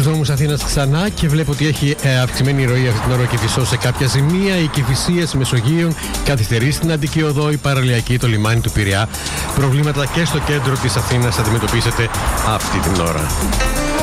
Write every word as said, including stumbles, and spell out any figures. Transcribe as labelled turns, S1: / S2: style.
S1: δρόμους Αθήνας ξανά και βλέπω ότι έχει ε, αυξημένη ροή αυτή την ώρα και Κυφισό σε κάποια σημεία. Οι Κηφισίες Μεσογείων καθυστερεί στην Αττική Οδό, η παραλιακή, το λιμάνι του Πειραιά. Προβλήματα και στο κέντρο της Αθήνας αντιμετωπίσετε αυτή την ώρα.